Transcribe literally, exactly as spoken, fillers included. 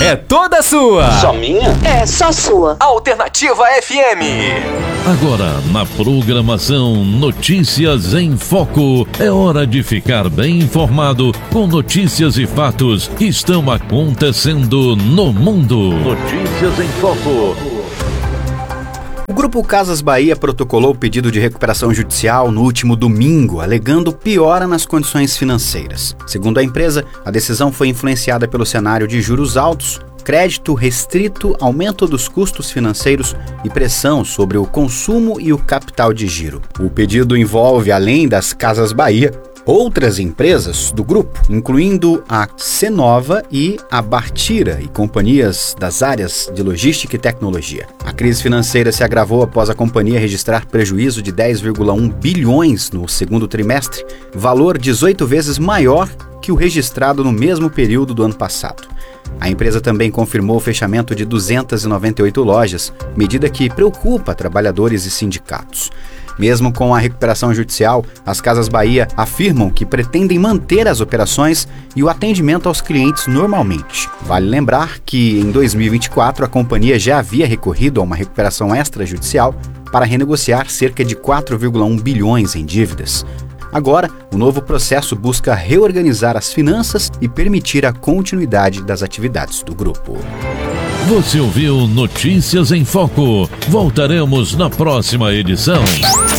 é toda sua. Só minha? É, só sua. Alternativa F M. Agora, na programação Notícias em Foco, é hora de ficar bem informado com notícias e fatos que estão acontecendo no mundo. Notícias em Foco. O Grupo Casas Bahia protocolou pedido de recuperação judicial no último domingo, alegando piora nas condições financeiras. Segundo a empresa, a decisão foi influenciada pelo cenário de juros altos, crédito restrito, aumento dos custos financeiros e pressão sobre o consumo e o capital de giro. O pedido envolve, além das Casas Bahia, outras empresas do grupo, incluindo a Cenova e a Bartira e companhias das áreas de logística e tecnologia. A crise financeira se agravou após a companhia registrar prejuízo de dez vírgula um bilhões no segundo trimestre, valor dezoito vezes maior que o registrado no mesmo período do ano passado. A empresa também confirmou o fechamento de duzentas e noventa e oito lojas, medida que preocupa trabalhadores e sindicatos. Mesmo com a recuperação judicial, as Casas Bahia afirmam que pretendem manter as operações e o atendimento aos clientes normalmente. Vale lembrar que, em dois mil e vinte e quatro, a companhia já havia recorrido a uma recuperação extrajudicial para renegociar cerca de quatro vírgula um bilhões em dívidas. Agora, o novo processo busca reorganizar as finanças e permitir a continuidade das atividades do grupo. Você ouviu Notícias em Foco. Voltaremos na próxima edição.